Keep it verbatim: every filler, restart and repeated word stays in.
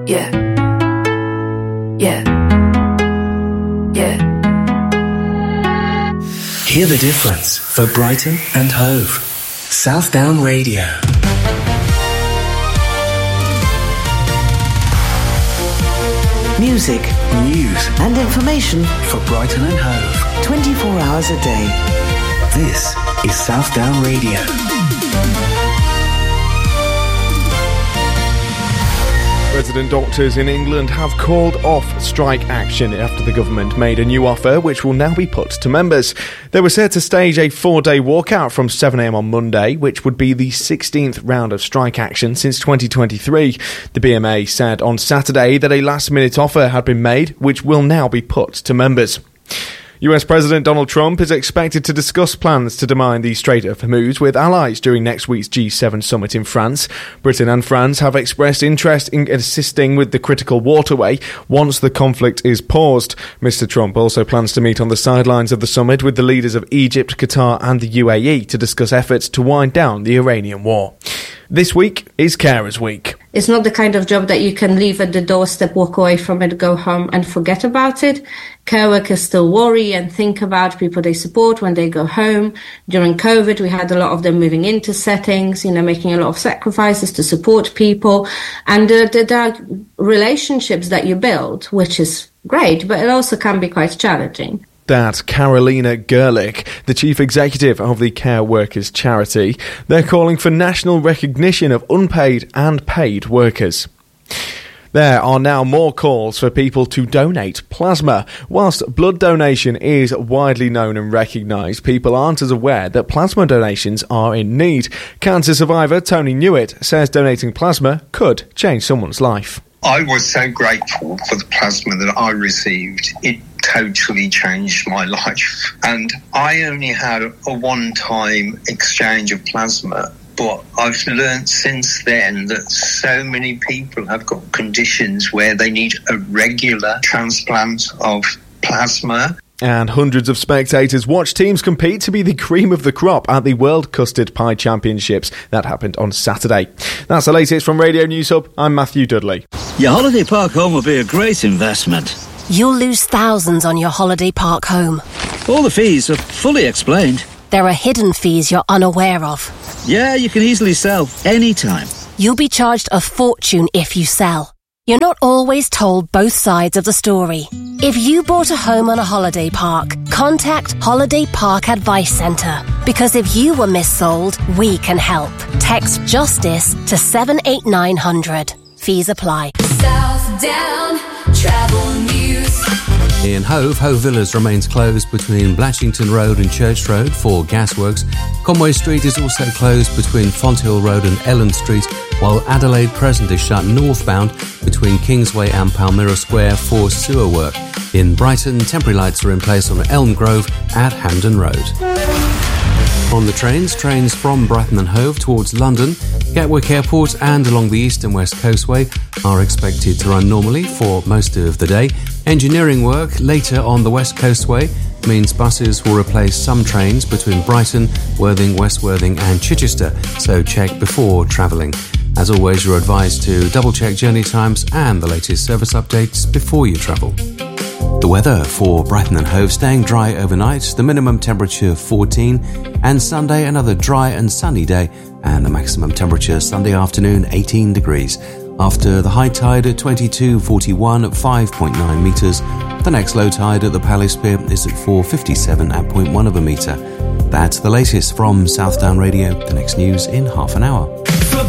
Yeah. Yeah. Yeah. Hear the difference for Brighton and Hove. Southdown Radio. Music, News and information for Brighton and Hove. twenty-four hours a day. This is Southdown Radio. Resident doctors in England have called off strike action after the government made a new offer which will now be put to members. They were set to stage a four-day walkout from seven a m on Monday, which would be the sixteenth round of strike action since twenty twenty-three. The B M A said on Saturday that a last-minute offer had been made, which will now be put to members. U S President Donald Trump is expected to discuss plans to demine the Strait of Hormuz with allies during next week's G seven summit in France. Britain and France have expressed interest in assisting with the critical waterway once the conflict is paused. Mister Trump also plans to meet on the sidelines of the summit with the leaders of Egypt, Qatar and the U A E to discuss efforts to wind down the Iranian war. This week is Carers Week. It's not the kind of job that you can leave at the doorstep, walk away from it, go home and forget about it. Care workers still worry and think about people they support when they go home. During COVID, we had a lot of them moving into settings, you know, making a lot of sacrifices to support people. And uh, there are relationships that you build, which is great, but it also can be quite challenging. That's Carolina Gerlich, the chief executive of the Care Workers charity. They're calling for national recognition of unpaid and paid workers. There are now more calls for people to donate plasma. Whilst blood donation is widely known and recognised, people aren't as aware that plasma donations are in need. Cancer survivor Tony Newitt says donating plasma could change someone's life. I was so grateful for the plasma that I received. It totally changed my life. And I only had a one-time exchange of plasma, but I've learned since then that so many people have got conditions where they need a regular transplant of plasma. And hundreds of spectators watched teams compete to be the cream of the crop at the World Custard Pie Championships. That happened on Saturday. That's the latest from Radio News Hub. I'm Matthew Dudley. Your holiday park home will be a great investment. You'll lose thousands on your holiday park home. All the fees are fully explained. There are hidden fees you're unaware of. Yeah, you can easily sell anytime. You'll be charged a fortune if you sell. You're not always told both sides of the story. If you bought a home on a holiday park, contact Holiday Park Advice Centre. Because if you were missold, we can help. Text JUSTICE to seven eight nine hundred. Fees apply. Southdown Travel News. In Hove, Hove Villas remains closed between Blatchington Road and Church Road for gasworks. Conway Street is also closed between Fonthill Road and Ellen Street, while Adelaide Crescent is shut northbound between Kingsway and Palmyra Square for sewer work. In Brighton, temporary lights are in place on Elm Grove at Hampden Road. On the trains, trains from Brighton and Hove towards London, Gatwick Airport and along the East and West Coastway are expected to run normally for most of the day. Engineering work later on the West Coastway means buses will replace some trains between Brighton, Worthing, West Worthing and Chichester, so check before travelling. As always, you're advised to double-check journey times and the latest service updates before you travel. The weather for Brighton and Hove: staying dry overnight, the minimum temperature fourteen, and Sunday another dry and sunny day, and the maximum temperature Sunday afternoon eighteen degrees. After the high tide at twenty-two forty-one at five point nine metres, the next low tide at the Palace Pier is at four fifty-seven at zero point one of a metre. That's the latest from Southdown Radio. The next news in half an hour.